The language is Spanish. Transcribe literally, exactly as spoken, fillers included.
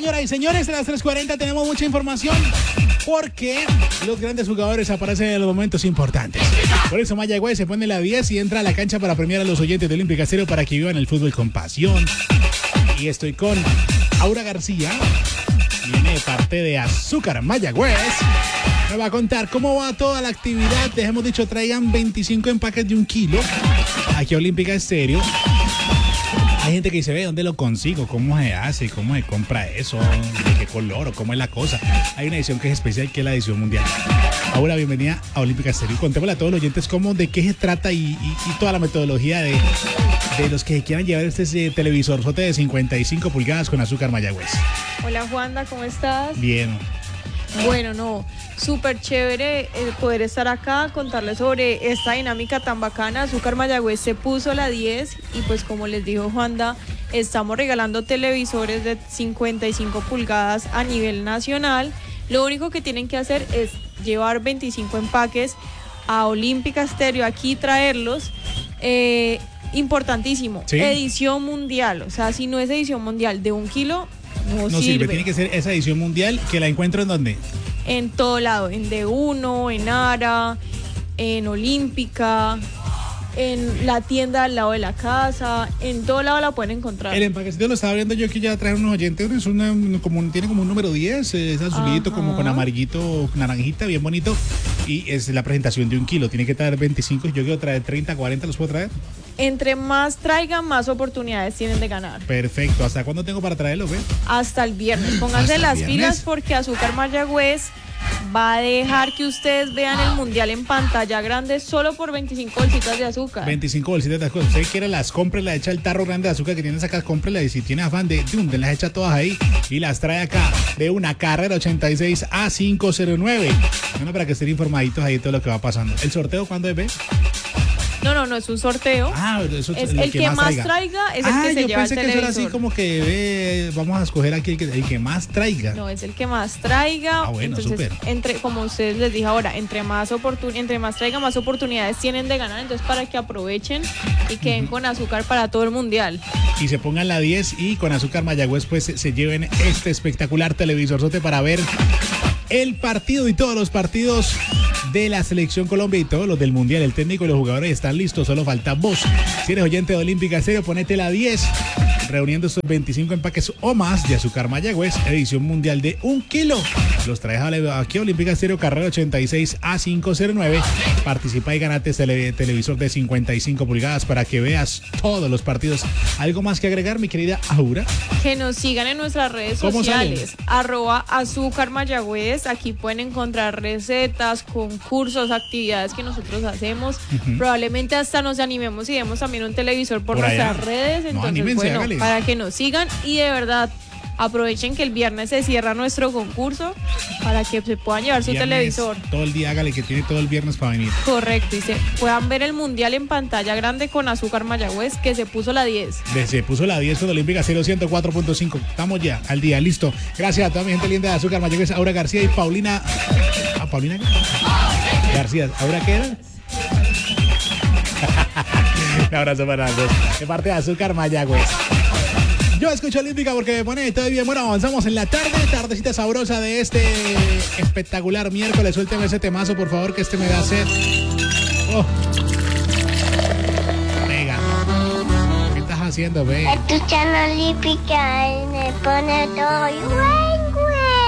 Señoras y señores, a las tres cuarenta tenemos mucha información porque los grandes jugadores aparecen en los momentos importantes. Por eso Mayagüez se pone la diez y entra a la cancha para premiar a los oyentes de Olímpica Estéreo para que vivan el fútbol con pasión. Y estoy con Aura García, viene de parte de Azúcar Mayagüez. Me va a contar cómo va toda la actividad. Les hemos dicho, traigan veinticinco empaques de un kilo aquí a Olímpica Estéreo. Hay gente que dice, ve, ¿dónde lo consigo? ¿Cómo se hace? ¿Cómo se compra eso? ¿De qué color? ¿O cómo es la cosa? Hay una edición que es especial, que es la edición mundial. Ahora, bienvenida a Olímpica Estéreo. Contémosle a todos los oyentes cómo, de qué se trata y, y, y toda la metodología de, de los que quieran llevar este, este televisor sote de cincuenta y cinco pulgadas con Azúcar Mayagüez. Hola, Juanda, ¿cómo estás? Bien. Bueno, no, súper chévere el poder estar acá, contarles sobre esta dinámica tan bacana. Azúcar Mayagüez se puso la diez y pues como les dijo Juanda, estamos regalando televisores de cincuenta y cinco pulgadas a nivel nacional. Lo único que tienen que hacer es llevar veinticinco empaques a Olímpica Estéreo, aquí traerlos. Eh, importantísimo, ¿sí? Edición mundial, o sea, si no es edición mundial de un kilo, no, no sirve. sirve. Tiene que ser esa edición mundial, que la encuentro en ¿dónde? En todo lado, en D uno, en Ara, en Olímpica, en la tienda al lado de la casa, en todo lado la pueden encontrar. El empaquecito lo estaba viendo yo, que ya traje unos oyentes, es una, como, tiene como un número diez, es azulito, como con amarillito, naranjita, bien bonito, y es la presentación de un kilo, tiene que traer veinticinco, yo quiero traer treinta, cuarenta, ¿los puedo traer? Entre más traigan, más oportunidades tienen de ganar. Perfecto. ¿Hasta cuándo tengo para traerlo, ve? Hasta el viernes. Pónganse las viernes? pilas porque Azúcar Mayagüez va a dejar que ustedes vean el mundial en pantalla grande solo por veinticinco bolsitas de azúcar. veinticinco bolsitas de azúcar. Usted quiere las compre, las echa el tarro grande de azúcar que tiene acá, cómprela. Y si tiene afán de, de, de las echa todas ahí y las trae acá de una carrera ochenta y seis a quinientos nueve. Bueno, para que estén informaditos ahí de todo lo que va pasando. ¿El sorteo cuándo es, ve? No, no, no es un sorteo. Ah, eso es el que, que más traiga. traiga es ah, el que se lleva el televisor. Ah, yo pensé que eso era así como que ve, vamos a escoger aquí el que, el que más traiga. No, es el que más traiga. Ah, bueno, entonces, súper. Entre, como ustedes les dije ahora, entre más oportun, entre más traiga, más oportunidades tienen de ganar. Entonces, para que aprovechen y queden uh-huh. con azúcar para todo el mundial. Y se pongan la diez y con Azúcar Mayagüez, pues se, se lleven este espectacular televisor sote para ver el partido y todos los partidos de la Selección Colombia y todos los del Mundial. El técnico y los jugadores están listos, solo falta vos. Si eres oyente de Olímpica Estéreo, ponete la diez, reuniendo estos veinticinco empaques o más de Azúcar Mayagüez, edición mundial de un kilo. Los traes aquí a Olímpica Estéreo, carrera ochenta y seis a quinientos nueve. Participa y ganate tele, televisor de cincuenta y cinco pulgadas para que veas todos los partidos. ¿Algo más que agregar, mi querida Aura? Que nos sigan en nuestras redes sociales, arroba Azúcar Mayagüez. Aquí pueden encontrar recetas, concursos, actividades que nosotros hacemos. Uh-huh. Probablemente hasta nos animemos y demos también un televisor por, por nuestras allá. redes. Entonces, no, anímense, bueno, hágale. Para que nos sigan y de verdad aprovechen que el viernes se cierra nuestro concurso para que se puedan llevar su viernes, televisor. Todo el día, hágale, que tiene todo el viernes para venir. Correcto, y se puedan ver el mundial en pantalla grande con Azúcar Mayagüez, que se puso la diez. De, se puso la diez con Olímpica cero ciento cuatro punto cinco. Estamos ya al día, listo. Gracias a toda mi gente linda de Azúcar Mayagüez, Aura García y Paulina. ¿Ah, Paulina qué? García, ¿Aura qué era? Un abrazo para los dos. De parte de Azúcar Mayagüez. Yo escucho Olímpica porque me pone todo bien. Bueno, avanzamos en la tarde, tardecita sabrosa de este espectacular miércoles. Suélteme ese temazo, por favor, que este me da sed. Oh. Venga. ¿Qué estás haciendo, ve? Escuchando Olímpica y me pone todo igual.